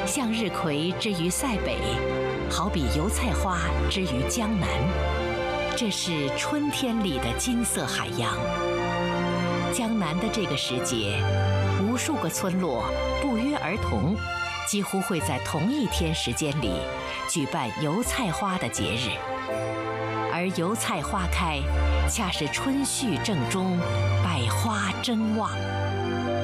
向日葵之于塞北，好比油菜花之于江南。这是春天里的金色海洋。江南的这个时节，无数个村落不约而同，几乎会在同一天时间里举办油菜花的节日。而油菜花开，恰是春序正中，百花争旺。